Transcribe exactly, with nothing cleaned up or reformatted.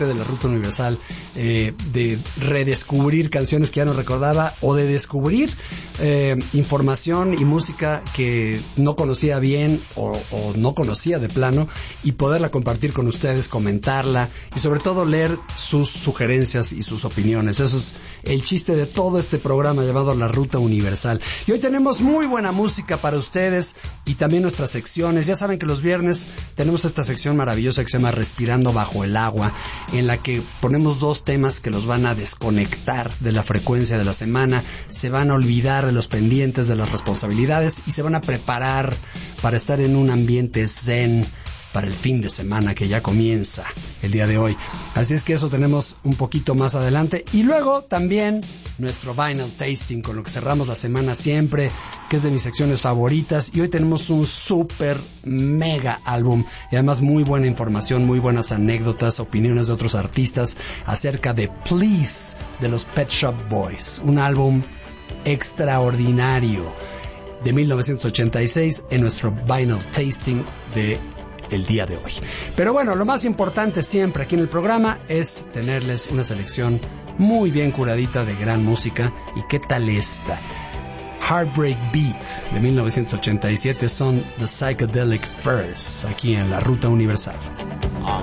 de la Ruta Universal, eh, de redescubrir canciones que ya no recordaba o de descubrir eh, información y música que no conocía bien o, o no conocía de plano y poderla compartir con ustedes, comentarla y sobre todo leer sus sugerencias y sus opiniones. Eso es el chiste de todo este programa llamado La Ruta Universal. Y hoy tenemos muy buena música para ustedes y también nuestras secciones. Ya saben que los viernes tenemos esta sección maravillosa que se llama Respirando Bajo el Agua, en la que ponemos dos temas que los van a desconectar de la frecuencia de la semana, se van a olvidar de los pendientes, de las responsabilidades y se van a preparar para estar en un ambiente zen para el fin de semana que ya comienza el día de hoy. Así es que eso tenemos un poquito más adelante. Y luego también nuestro Vinyl Tasting, con lo que cerramos la semana siempre, que es de mis secciones favoritas. Y hoy tenemos un súper mega álbum y además muy buena información, muy buenas anécdotas, opiniones de otros artistas acerca de Please de los Pet Shop Boys. Un álbum extraordinario de mil novecientos ochenta y seis en nuestro Vinyl Tasting de el día de hoy. Pero bueno, lo más importante siempre aquí en el programa es tenerles una selección muy bien curadita de gran música. ¿Y qué tal esta? Heartbreak Beat de mil novecientos ochenta y siete son The Psychedelic Furs aquí en La Ruta Universal. On